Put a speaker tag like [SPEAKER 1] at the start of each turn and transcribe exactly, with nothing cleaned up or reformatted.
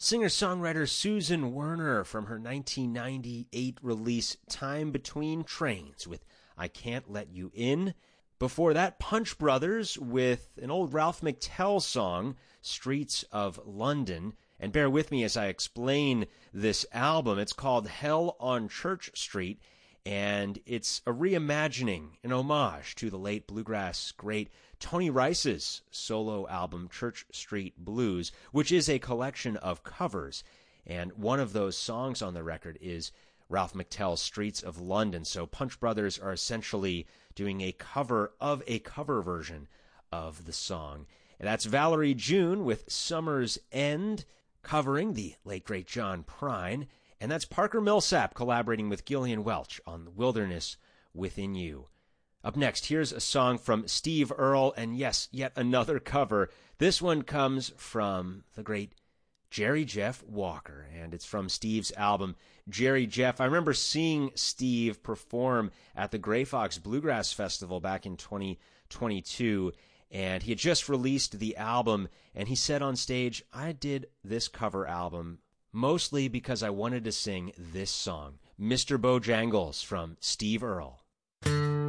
[SPEAKER 1] Singer-songwriter Susan Werner from her nineteen ninety-eight release Time Between Trains with I Can't Let You In. Before that, Punch Brothers with an old Ralph McTell song, Streets of London. And bear with me as I explain this album. It's called Hell on Church Street, and it's a reimagining, an homage to the late bluegrass great Tony Rice's solo album, Church Street Blues, which is a collection of covers. And one of those songs on the record is Ralph McTell's Streets of London. So Punch Brothers are essentially doing a cover of a cover version of the song. And that's Valerie June with Summer's End, covering the late great John Prine. And that's Parker Millsap collaborating with Gillian Welch on The Wilderness Within You. Up next, here's a song from Steve Earle, and yes, yet another cover. This one comes from the great Jerry Jeff Walker, and it's from Steve's album, Jerry Jeff. I remember seeing Steve perform at the Gray Fox Bluegrass Festival back in twenty twenty-two, and he had just released the album, and he said on stage, I did this cover album mostly because I wanted to sing this song, Mister Bojangles from Steve Earle.